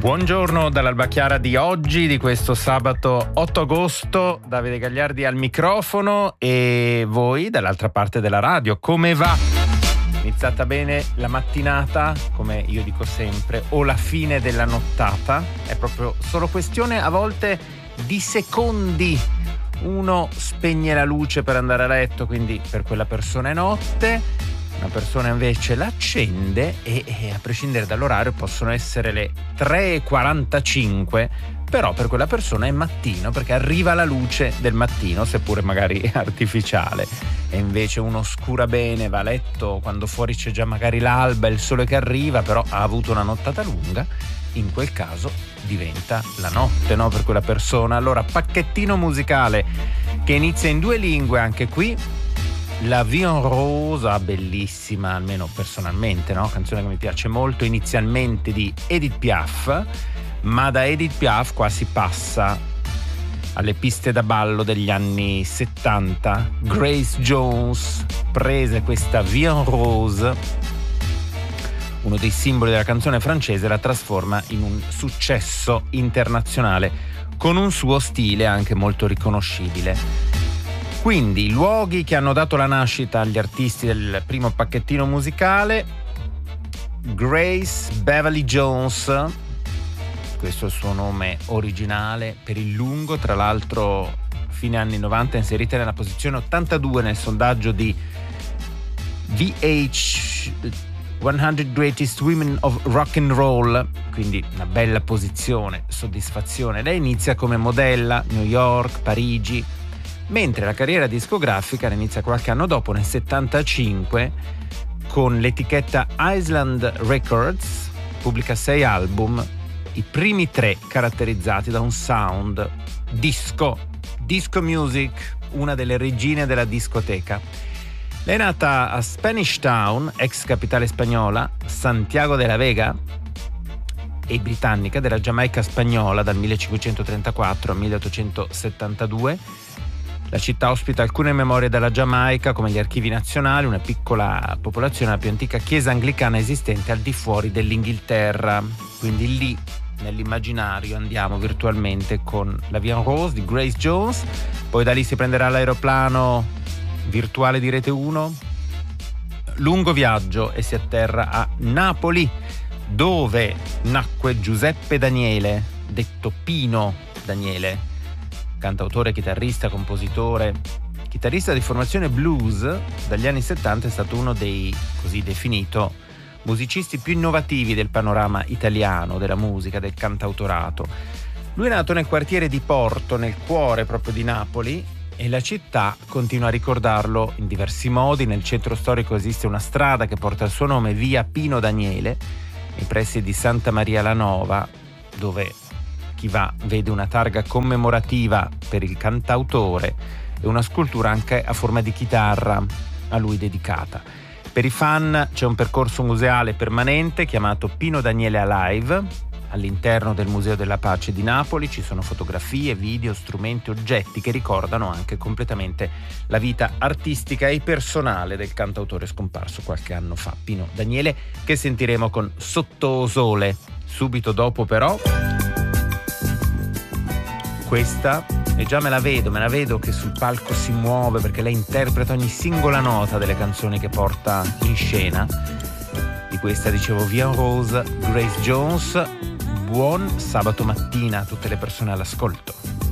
Buongiorno dall'Alba Chiara di oggi, di questo sabato 8 agosto, Davide Gagliardi al microfono e voi dall'altra parte della radio. Come va? Iniziata bene la mattinata, come io dico sempre, o la fine della nottata? È proprio solo questione a volte di secondi. Uno spegne la luce per andare a letto, quindi per quella persona è notte. Una persona invece l'accende e a prescindere dall'orario possono essere le 3:45, però per quella persona è mattino perché arriva la luce del mattino, seppure magari artificiale. E invece uno oscura bene, va a letto quando fuori c'è già magari l'alba, il sole che arriva, però ha avuto una nottata lunga, in quel caso diventa la notte, no? Per quella persona. Allora, pacchettino musicale che inizia in 2 lingue anche qui. La Vie en Rose, bellissima, almeno personalmente, no? Canzone che mi piace molto, inizialmente di Edith Piaf, ma da Edith Piaf qua si passa alle piste da ballo degli anni 70. Grace Jones prese questa Vie en Rose, uno dei simboli della canzone francese, la trasforma in un successo internazionale con un suo stile anche molto riconoscibile. Quindi, luoghi che hanno dato la nascita agli artisti del primo pacchettino musicale: Grace Beverly Jones, questo è il suo nome originale per il lungo, tra l'altro fine anni 90 inserita nella posizione 82 nel sondaggio di VH 100 Greatest Women of Rock and Roll, quindi una bella posizione, soddisfazione. Lei inizia come modella, New York, Parigi, mentre la carriera discografica inizia qualche anno dopo, nel 75, con l'etichetta Island Records, pubblica 6 album, i primi 3 caratterizzati da un sound disco music, una delle regine della discoteca. Lei è nata a Spanish Town, ex capitale spagnola, Santiago de la Vega, e britannica, della Giamaica spagnola dal 1534 al 1872. La città ospita alcune memorie della Giamaica, come gli archivi nazionali, una piccola popolazione, la più antica chiesa anglicana esistente al di fuori dell'Inghilterra. Quindi lì, nell'immaginario, andiamo virtualmente con la Vie en Rose di Grace Jones. Poi da lì si prenderà l'aeroplano virtuale di Rete 1, lungo viaggio, e si atterra a Napoli, dove nacque Giuseppe Daniele, detto Pino Daniele, cantautore, chitarrista, compositore, chitarrista di formazione blues. Dagli anni 70 è stato uno dei, così definito, musicisti più innovativi del panorama italiano, della musica, del cantautorato. Lui è nato nel quartiere di Porto, nel cuore proprio di Napoli, e la città continua a ricordarlo in diversi modi. Nel centro storico esiste una strada che porta il suo nome, via Pino Daniele, nei pressi di Santa Maria la Nova, dove chi va vede una targa commemorativa per il cantautore e una scultura anche a forma di chitarra a lui dedicata. Per i fan c'è un percorso museale permanente chiamato Pino Daniele Alive. All'interno del Museo della Pace di Napoli ci sono fotografie, video, strumenti, oggetti che ricordano anche completamente la vita artistica e personale del cantautore scomparso qualche anno fa, Pino Daniele, che sentiremo con Sotto Sole. Subito dopo però questa, e già me la vedo che sul palco si muove, perché lei interpreta ogni singola nota delle canzoni che porta in scena. Di questa dicevo Vie en Rose, Grace Jones. Buon sabato mattina a tutte le persone all'ascolto.